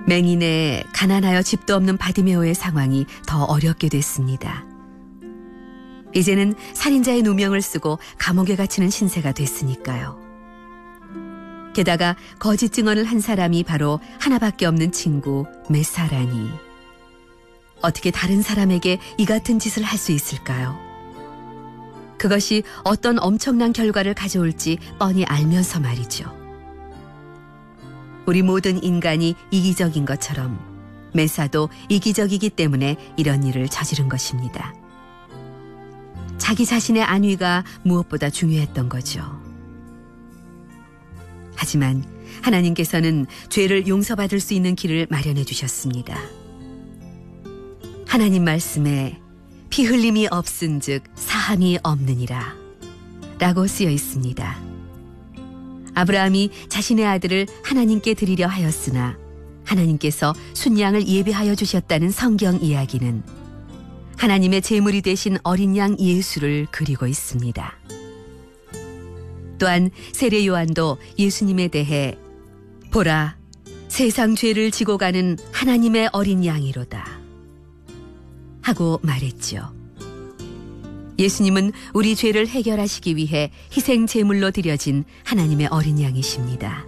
맹인의 가난하여 집도 없는 바디메오의 상황이 더 어렵게 됐습니다. 이제는 살인자의 누명을 쓰고 감옥에 갇히는 신세가 됐으니까요. 게다가 거짓 증언을 한 사람이 바로 하나밖에 없는 친구 메사라니. 어떻게 다른 사람에게 이 같은 짓을 할 수 있을까요? 그것이 어떤 엄청난 결과를 가져올지 뻔히 알면서 말이죠. 우리 모든 인간이 이기적인 것처럼 메사도 이기적이기 때문에 이런 일을 저지른 것입니다. 자기 자신의 안위가 무엇보다 중요했던 거죠. 하지만 하나님께서는 죄를 용서받을 수 있는 길을 마련해 주셨습니다. 하나님 말씀에 피 흘림이 없은즉 사함이 없느니라 라고 쓰여 있습니다. 아브라함이 자신의 아들을 하나님께 드리려 하였으나 하나님께서 순양을 예비하여 주셨다는 성경 이야기는 하나님의 제물이 되신 어린 양 예수를 그리고 있습니다. 또한 세례 요한도 예수님에 대해 보라, 세상 죄를 지고 가는 하나님의 어린 양이로다 하고 말했죠. 예수님은 우리 죄를 해결하시기 위해 희생 제물로 드려진 하나님의 어린 양이십니다.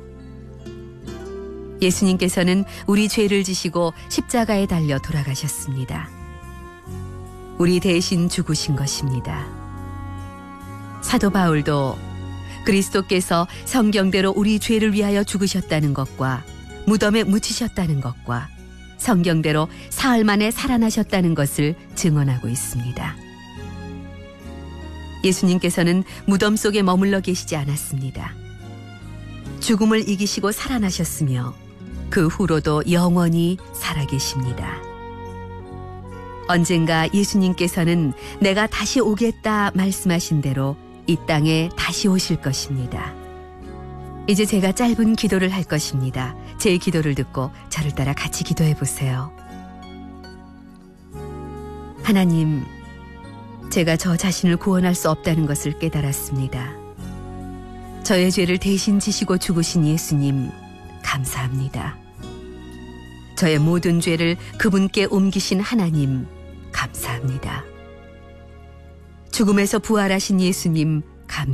예수님께서는 우리 죄를 지시고 십자가에 달려 돌아가셨습니다. 우리 대신 죽으신 것입니다. 사도 바울도 그리스도께서 성경대로 우리 죄를 위하여 죽으셨다는 것과 무덤에 묻히셨다는 것과 성경대로 사흘 만에 살아나셨다는 것을 증언하고 있습니다. 예수님께서는 무덤 속에 머물러 계시지 않았습니다. 죽음을 이기시고 살아나셨으며 그 후로도 영원히 살아계십니다. 언젠가 예수님께서는 내가 다시 오겠다 말씀하신 대로 이 땅에 다시 오실 것입니다. 이제 제가 짧은 기도를 할 것입니다. 제 기도를 듣고 저를 따라 같이 기도해 보세요. 하나님, 제가 저 자신을 구원할 수 없다는 것을 깨달았습니다. 저의 죄를 대신 지시고 죽으신 예수님, 감사합니다. 저의 모든 죄를 그분께 옮기신 하나님, 감사합니다. 죽음에서 부활하신 예수님,